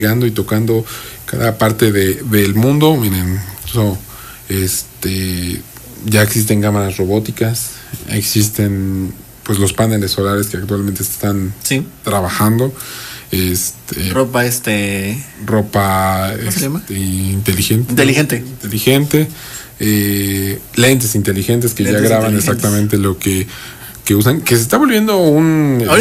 y tocando cada parte del mundo. Miren, ya existen cámaras robóticas, existen pues los paneles solares que actualmente están trabajando. Ropa ¿cómo se llama? Inteligente. Lentes inteligentes que ya graban exactamente lo que usan, que se está volviendo un